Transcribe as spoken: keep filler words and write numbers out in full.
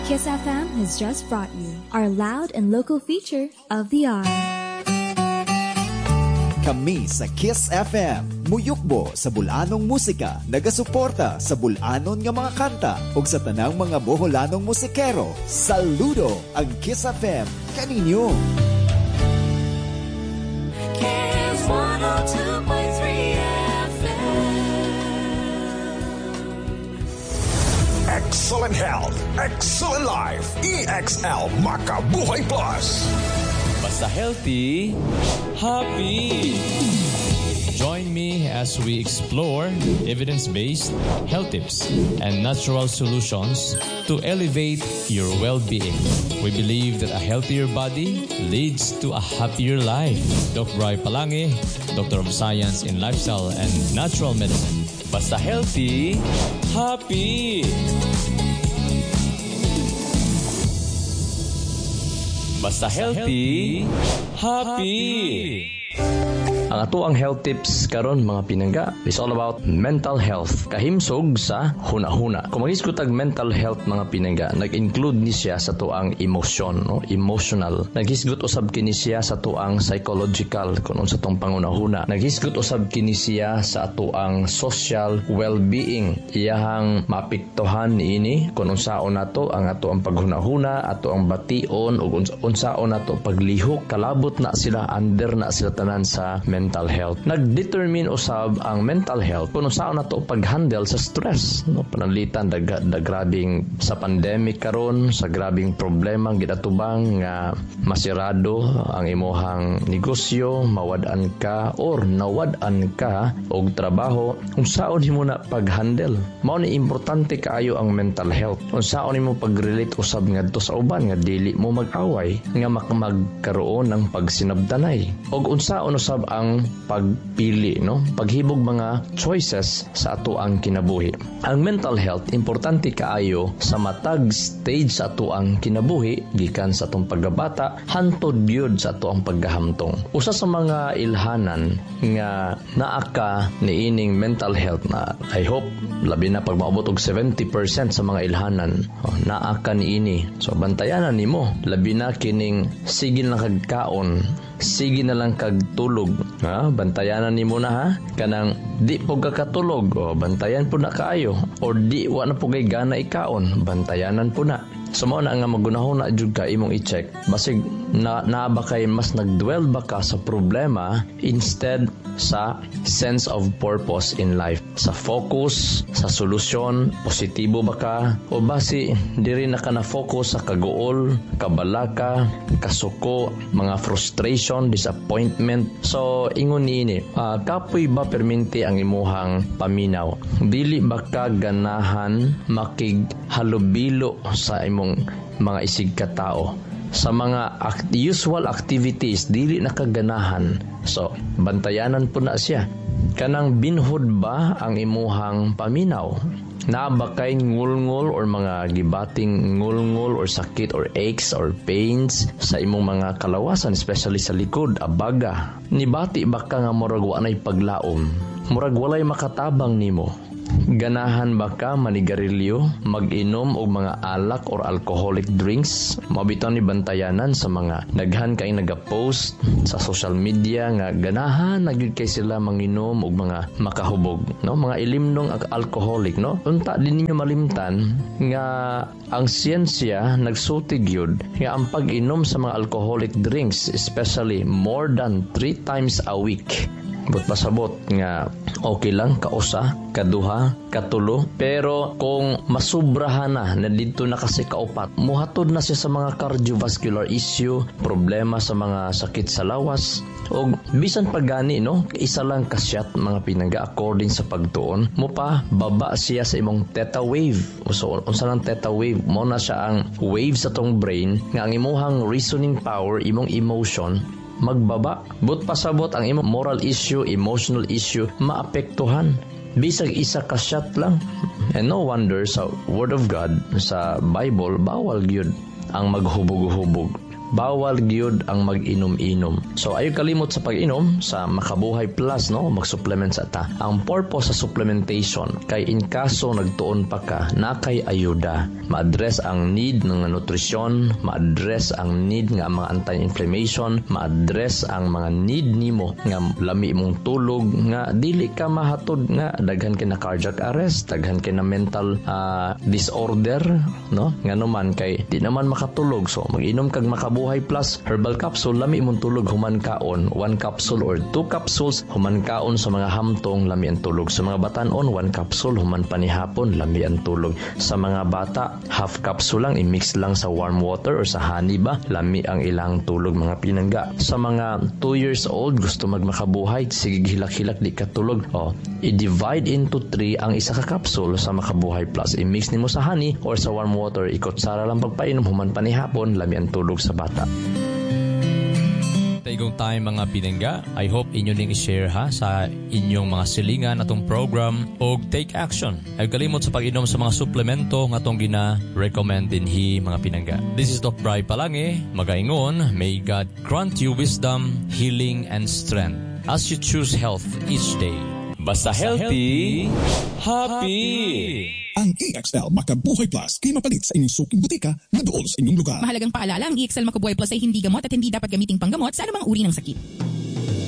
Kiss F M has just brought you our loud and local feature of the hour. Kami sa Kiss F M, muyukbo sa bulanong musika, nagasuporta sa bulanon nga mga kanta ug sa tanang mga boholanong musikero. Saludo ang Kiss F M kaninyo. Kiss one oh two point three F M. Excellent health, excellent life. E X L Makabuhay Plus. Basta healthy, happy. Join me as we explore evidence-based health tips and natural solutions to elevate your well-being. We believe that a healthier body leads to a happier life. Doctor Ray Palangi, Doctor of Science in Lifestyle and Natural Medicine. Basta healthy, happy. Basta healthy, happy. Ang ato ang health tips karon mga pinangga is all about mental health. Kahimsog sa hunahuna. Kung mag-isgot ang mental health mga pinangga, nag-include ni siya sa tuang emotion, no? Emotional. Nag-isgot usab kini siya sa tuang psychological kung sa tong pangunahuna. Nag-isgot usab kini siya sa tuang social well-being. Iyahang mapiktuhan niini kung unsaon nato ang ato ang paghunahuna, ato ang bation ug unsaon nato paglihok. Kalabot na sila, under na sila tanan sa mental health. Nag-determine usab ang mental health kung saan na to pag-handle sa stress. No? Panalitan da, da grabing sa pandemic karon, sa grabing problema gidatubang nga masirado ang imuhang negosyo, mawad-an ka or nawad-an ka og trabaho, kung saan nimo na pag-handle. Mao ni importante kaayo ang mental health. Kung saan nimo pag-relate usab ngadto sa uban nga dili mo mag-away nga magkaroon ng pagsinabdanay. Og unsaon usab ang pagpili, no? Paghibog mga choices sa ato ang kinabuhi. Ang mental health importante kaayo sa matag stage sa ato ang kinabuhi gikan sa atong pagkabata hantod gyud sa ato ang paggahamtong. Usa sa mga ilhanan nga naa ka niining mental health na I hope labi na pag maabot og seventy percent sa mga ilhanan oh, naa ka niini. So bantayanan nimo labi na kining sige lang kagkaon, sige na lang kagtulog. Ha, bantayanan nimo na ha. Kanang di po kakatulog, o bantayan po na kaayo. Or di wa na po kay gana ikaon, bantayanan po na. So mo na nga magunahon na jud ka imong i-check. Basig na naa ba kay mas nagdwell ba ka sa problema instead sa sense of purpose in life, sa focus sa solusyon, positibo ba ka o basi diri na ka na focus sa kagool, kabalaka, kasuko, mga frustration, disappointment. So ingon niini, uh, kapoy ba perminti ang imuhang paminaw? Dili ba ka ganahan makighalubilo sa imong mga isig ka tao? Sa mga act- usual activities dili nakaganahan. So bantayanan po na siya. Kanang binhod ba ang imuhang paminaw? Naa ba kay ngulngul or mga gibating ngulngul or sakit or aches or pains sa imong mga kalawasan, especially sa likod, abaga? Nibati ba ka nga murag wa nay paglaom? Murag walay makatabang nimo? Ganahan ba ka manigarilyo, mag-inom og mga alak or alcoholic drinks? Mabitaw ni bantayanan sa mga daghan kay nagapost sa social media nga ganahan nagyud kay sila manginom og mga makahubog, no? Mga ilimnong alcoholic, no? Unta din ninyo malimtan nga ang siyensya nagsutig yun nga ang pag-inom sa mga alcoholic drinks, especially more than three times a week, but pasabot nga okay lang kausa, kaduha, katulo, pero kung masubrahan na na dito na kasi kaupat, muhatod na siya sa mga cardiovascular issue, problema sa mga sakit sa lawas, o bisan pagani, no, isa lang kasyat mga pinangga according sa pagtuon mo pa baba siya sa imong theta wave. So unsa lang theta wave? Mo na siya ang wave sa tong brain nga ang imuhang reasoning power, imong emotion magbaba. But pasabot ang imong moral issue, emotional issue maapektuhan. Bisag isa ka shot lang. And no wonder sa Word of God, sa Bible, bawal gyud ang maghubog-hubog. bawal gyud ang mag-inom-inom. So ayo kalimot sa pag-inom sa Makabuhay Plus, no, mag-supplement sa ta. Ang purpose sa supplementation kay in kaso nagtuon pa ka na kay ayuda, ma-address ang need ng nutrisyon, ma-address ang need nga mga anti-inflammation, ma-address ang mga need nimo nga lami mong tulog, nga dili ka mahatod nga daghan kay na cardiac arrest, daghan kay na mental uh, disorder, no, nga naman kay di naman makatulog. So mag-inom kag Makabuhay Plus herbal capsule, lami mong tulog human kaon one capsule or two capsules, human kaon sa mga hamtong, lami ang tulog. Sa mga batan-on one capsule human panihapon, lami ang tulog. Sa mga bata half capsule lang, i-mix lang sa warm water or sa honey ba, lami ang ilang tulog mga pinangga. Sa mga two years old gusto magmakabuhay, sige hilak-hilak di katulog, oh, i-divide into three ang isa ka capsule sa Makabuhay Plus, i-mix nimo sa honey or sa warm water, ikutsara lang pagpainom human panihapon, lami ang tulog sa bata. Taigong time mga pinangga, I hope inyo ning i-share ha sa inyong mga silingan atong program o take action. Ay kalimot sa pag-inom sa mga suplemento nga atong gina-recommend dinhi mga pinangga. This is Doc Bri Palange, magaingon, may God grant you wisdom, healing, and strength as you choose health each day. Basta healthy, happy! Ang E X L Makabuhay Plus kay mapalit sa inyong suking butika na doon sa inyong lugar. Mahalagang paalala, ang E X L Makabuhay Plus ay hindi gamot at hindi dapat gamiting panggamot sa anumang uri ng sakit.